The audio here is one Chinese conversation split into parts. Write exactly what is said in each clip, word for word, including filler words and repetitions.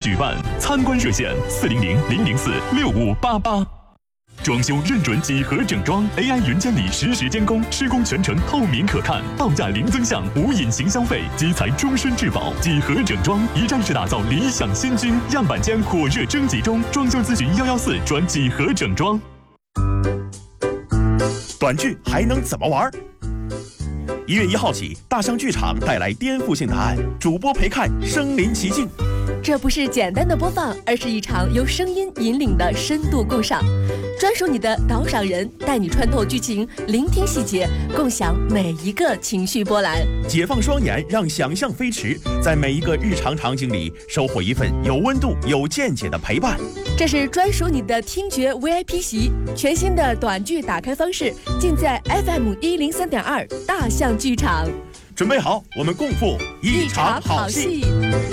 举办，参观热线四零零零零四六五八八。装修认准几何整装 ，A I 云监理实时监工，施工全程透明可看，报价零增项，无隐形消费，基材终身质保。几何整装一站式打造理想新居，样板间火热征集中，装修咨询幺幺四转几何整装。 短剧还能怎么玩？一月一号起，大象剧场带来颠覆性答案，主播陪看身临其境。 这不是简单的播放，而是一场由声音引领的深度共赏。专属你的导赏人，带你穿透剧情，聆听细节，共享每一个情绪波澜。 解放双眼，让想象飞驰，在每一个日常场景里收获一份有温度、有见解的陪伴。 这是专属你的听觉 V I P 席，全新的短剧打开方式，尽在 F M 一零三点二大象剧场。 准备好，我们共赴一场好戏。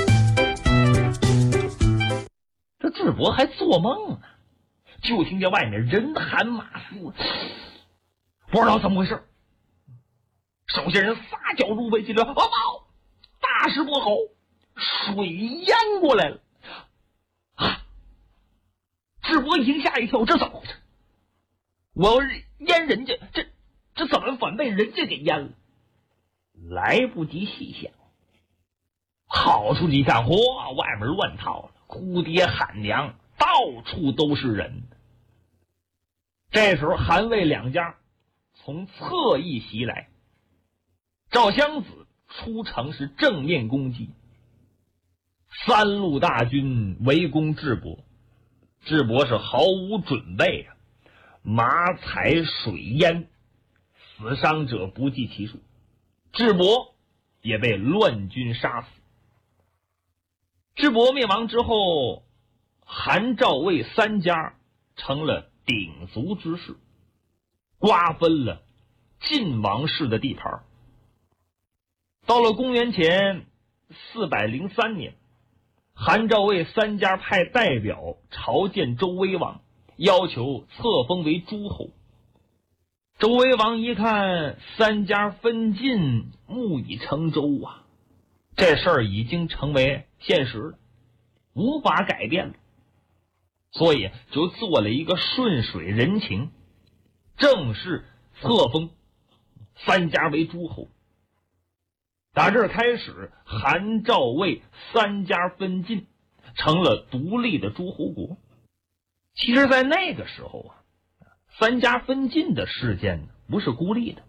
这智博还做梦呢，就听见外面人喊马嘶，不知道怎么回事。手下人撒脚入围进来，啊报！大事不好，水淹过来了！啊！智博一听吓一跳，这怎么回事？我要淹人家，这这怎么反被人家给淹了？来不及细想，跑出去一看，嚯，外面乱套了。哭爹喊娘，到处都是人。这时候韩魏两家从侧翼袭来，赵襄子出城是正面攻击，三路大军围攻智伯，智伯是毫无准备啊，马踩水淹，死伤者不计其数，智伯也被乱军杀死。智伯灭亡之后，韩赵魏三家成了鼎足之势，瓜分了晋王室的地盘。到了公元前四百零三年，韩赵魏三家派代表朝见周威王，要求册封为诸侯。周威王一看三家分晋，木已成舟啊，这事儿已经成为现实了，无法改变了，所以就做了一个顺水人情，正式册封三家为诸侯。打这儿开始，韩赵魏三家分晋，成了独立的诸侯国。其实在那个时候啊，三家分晋的事件呢不是孤立的。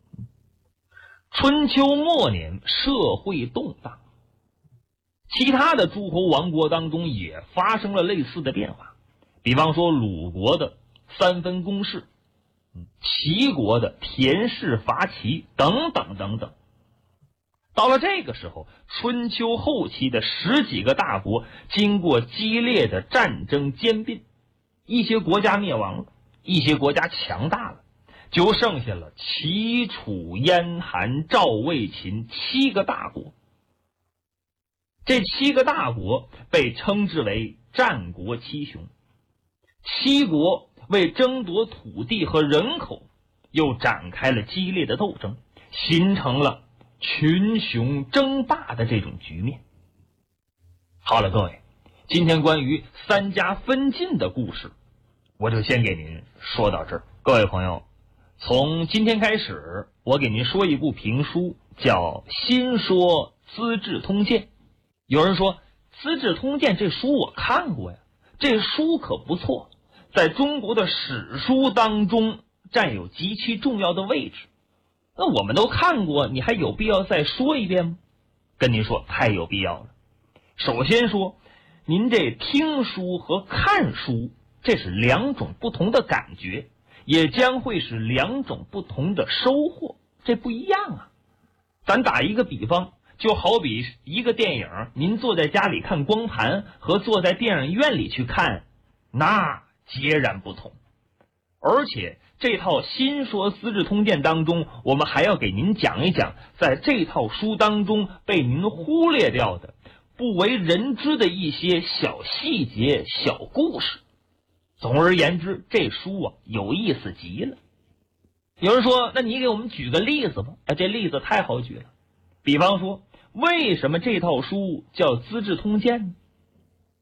春秋末年社会动荡，其他的诸侯王国当中也发生了类似的变化，比方说鲁国的三分公室，齐国的田氏伐齐等等等等。到了这个时候，春秋后期的十几个大国经过激烈的战争兼并，一些国家灭亡了，一些国家强大了，就剩下了齐楚燕韩赵魏秦七个大国。这七个大国被称之为战国七雄，七国为争夺土地和人口又展开了激烈的斗争，形成了群雄争霸的这种局面。好了，各位，今天关于三家分晋的故事我就先给您说到这儿。各位朋友，从今天开始我给您说一部评书，叫《新说资治通鉴》。有人说资治通鉴这书我看过呀，这书可不错，在中国的史书当中占有极其重要的位置。那我们都看过，你还有必要再说一遍吗？跟您说，太有必要了。首先说，您这听书和看书，这是两种不同的感觉，也将会是两种不同的收获，这不一样啊。咱打一个比方，就好比一个电影，您坐在家里看光盘和坐在电影院里去看，那截然不同。而且这套新说资治通鉴当中，我们还要给您讲一讲在这套书当中被您忽略掉的不为人知的一些小细节小故事。总而言之，这书啊有意思极了。有人说，那你给我们举个例子吧。哎，这例子太好举了。比方说，为什么这套书叫资治通鉴呢？